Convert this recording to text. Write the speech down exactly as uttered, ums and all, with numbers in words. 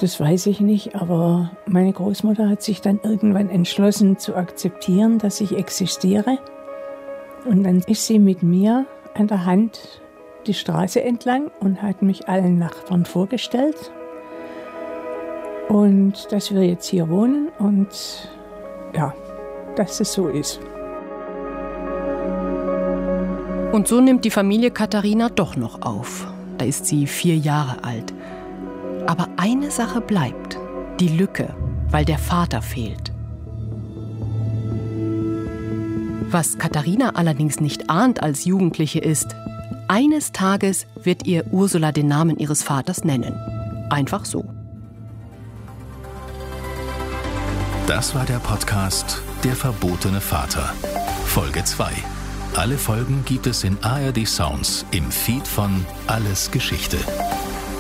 Das weiß ich nicht, aber meine Großmutter hat sich dann irgendwann entschlossen zu akzeptieren, dass ich existiere. Und dann ist sie mit mir an der Hand die Straße entlang und hat mich allen Nachbarn vorgestellt. Und dass wir jetzt hier wohnen und ja, dass es so ist. Und so nimmt die Familie Katharina doch noch auf. Da ist sie vier Jahre alt. Aber eine Sache bleibt, die Lücke, weil der Vater fehlt. Was Katharina allerdings nicht ahnt als Jugendliche ist, eines Tages wird ihr Ursula den Namen ihres Vaters nennen. Einfach so. Das war der Podcast Der verbotene Vater, Folge zwei. Alle Folgen gibt es in A R D Sounds im Feed von Alles Geschichte.